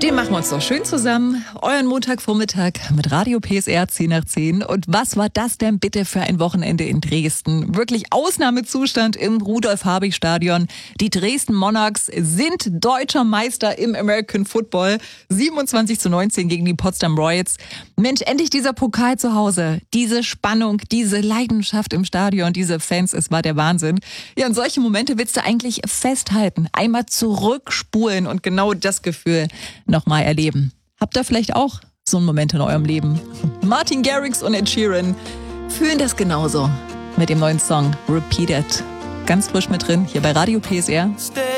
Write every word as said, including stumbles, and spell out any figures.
Den machen wir uns doch schön zusammen. Euren Montagvormittag mit Radio P S R zehn nach zehn. Und was war das denn bitte für ein Wochenende in Dresden? Wirklich Ausnahmezustand im Rudolf-Habich-Stadion. Die Dresden Monarchs sind deutscher Meister im American Football. siebenundzwanzig zu neunzehn gegen die Potsdam Royals. Mensch, endlich dieser Pokal zu Hause. Diese Spannung, diese Leidenschaft im Stadion, diese Fans, es war der Wahnsinn. Ja, und solche Momente willst du eigentlich festhalten. Einmal zurückspulen und genau das Gefühl nochmal erleben. Habt ihr vielleicht auch so einen Moment in eurem Leben? Martin Garrix und Ed Sheeran fühlen das genauso mit dem neuen Song Repeat It. Ganz frisch mit drin, hier bei Radio P S R.